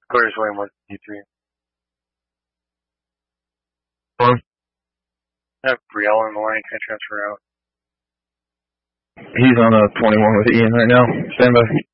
Quarters William 153. Hello? I have Brielle on the line. Can I transfer out? He's on a 21 with Ian right now. Stand by.